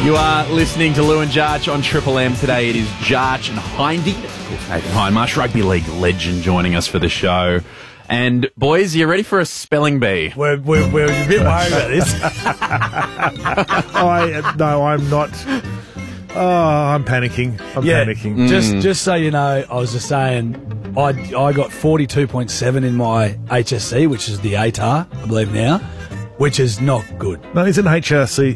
You are listening to Lou and Jarch on Triple M. Today it is Jarch and Hindy. Of course, Nathan Hindmarsh, rugby league legend, joining us for the show. And boys, you ready for a spelling bee? We're a bit worried about this. No, I'm not. Oh, I'm panicking. I'm panicking. Just so you know, I was just saying, I got 42.7 in my HSC, which is the ATAR, I believe now, which is not good. No, it's an HSC.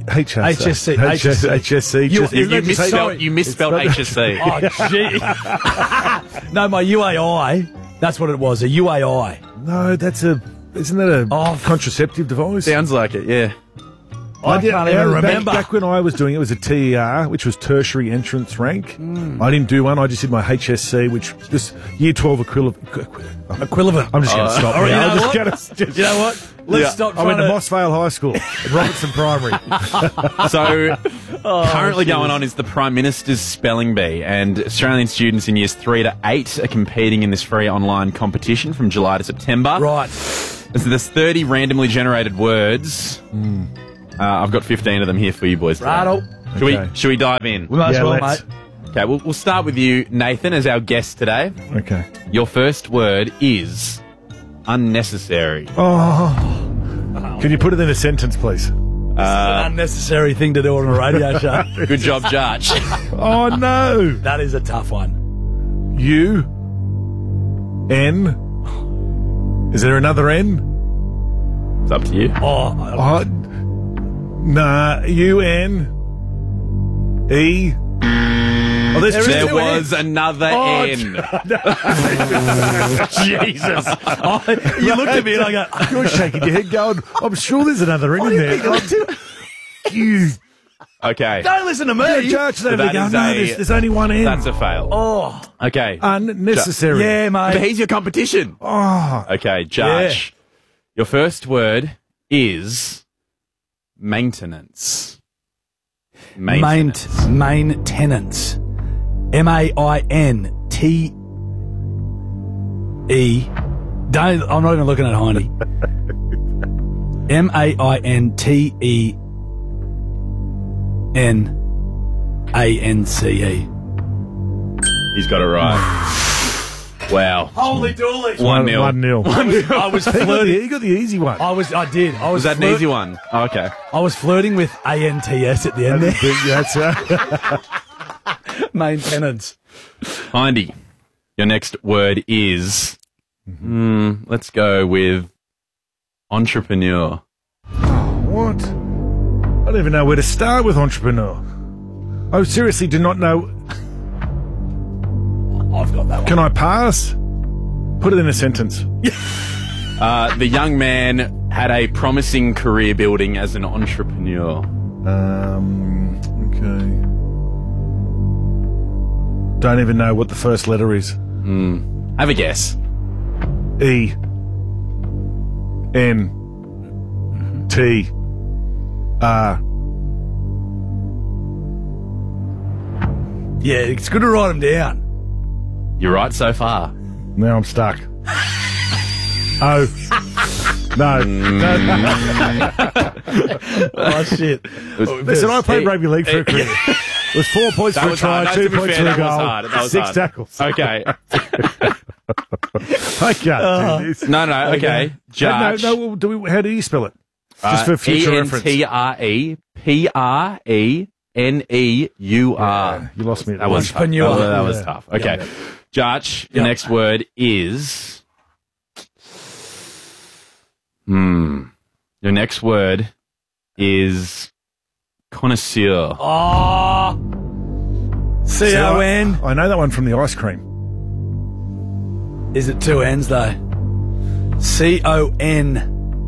You misspelled HSC. Oh, gee. No, my UAI, that's what it was, a UAI. No, isn't that a contraceptive device? Sounds like it, yeah. I can't even remember. Back when I was doing it was a TER, which was tertiary entrance rank. I didn't do one. I just did my HSC, which was year 12 equivalent. Equivalent. I'm just going to stop. You know I'm what? just gonna, You know what? Let's stop I went to Mossvale High School, at Robertson Primary. So, currently going on is the Prime Minister's Spelling Bee, and Australian students in years 3 to 8 are competing in this free online competition from July to September. Right. So there's 30 randomly generated words. I've got 15 of them here for you boys today. Righto. Should we dive in? We might as well, let's. mate. Okay, we'll start with you, Nathan, as our guest today. Okay. Your first word is unnecessary. Oh. Can you put it in a sentence, please? It's an unnecessary thing to do on a radio show. Good job, Jarch. Oh, no. That is a tough one. U-N. Is there another N? It's up to you. Oh, nah. U-N-E. Oh, There was another N. Jesus. You looked at me and I go, You're shaking your head going, I'm sure there's another N in there. You. Okay. don't listen to me. Judge, that is there's only one N. That's a fail. Oh, Okay. Unnecessary. yeah, But mate. here's your competition. Oh. Okay, Jarch. Your first word is maintenance. Maintenance. Maintenance. M-A-I-N-T-E. I'm not even looking at Hindy. M-A-I-N-T-E-N-A-N-C-E. He's got it right. Wow. Holy dooly. 1-0. 1-0. I was flirting. You got the easy one. I did. Was that an easy one? Oh, okay. I was flirting with A-N-T-S at the end there. That's Maintenance. Hindy, your next word is, let's go with entrepreneur. What? I don't even know where to start with entrepreneur. I seriously do not know. I've got that one. Can I pass? Put it in a sentence. The young man had a promising career building as an entrepreneur. Okay. Don't even know what the first letter is. Have a guess. E. N. T. R. Yeah, it's good to write them down. You're right so far. Now I'm stuck. Oh. No. Oh, shit. Listen, I played rugby league for a career. It was 4 points That for a was try, hard. 2 To be points fair, for a that was goal, hard. That was 6 hard. tackles. Okay. I can't do this. No, okay. Jarch. No, how do you spell it? Just for future reference. E-N-T-R-E-P-R-E-N-E-U-R. You lost me at That was tough. Entrepreneur. That was Yeah. tough. Okay. Yeah. Jarch, the next word is... Your next word is connoisseur. Oh. C-O-N. I know that one from the ice cream. Is it 2 N's though? C-O-N-I-I-N.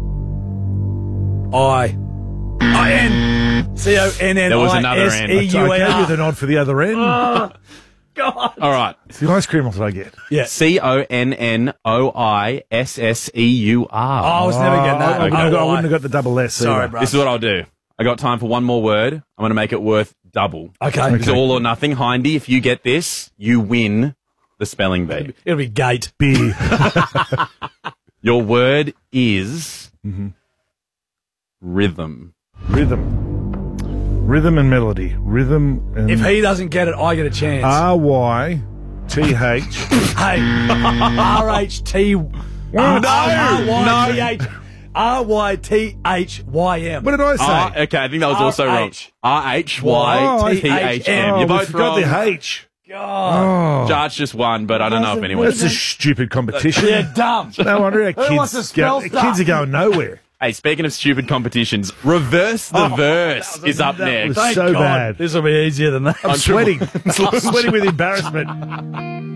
C-O-N-N-I-S-E-U-R. There was another N. I gave you the nod for the other end. Oh, God. All right. It's the ice cream what did I get? Yeah. C-O-N-N-O-I-S-S-E-U-R. Oh, I was never getting that. I wouldn't have got the double S. Sorry, either. bro. This is what I'll do. I got time for one more word. I'm going to make it worth double. Okay. It's all or nothing. Hindy, if you get this, you win the spelling bee. It'll be gate. Beer. Your word is rhythm. Rhythm. Rhythm and melody. Rhythm and... If he doesn't get it, I get a chance. R-Y-T-H. Hey, R-H-T... R-Y-T-H-Y-M. What did I say? Okay, I think that was also wrong. R-H-Y-T-H-M. Oh, You're we both forgot wrong. the H. God. Jarch just won, but I don't know if anyone... That's a stupid competition. They're dumb. No wonder our Who wants to kids spell stuff? kids are going nowhere. Hey, speaking of stupid competitions, Reverse the Verse is up next. was so bad. This will be easier than that. I'm sweating. I'm sweating with embarrassment.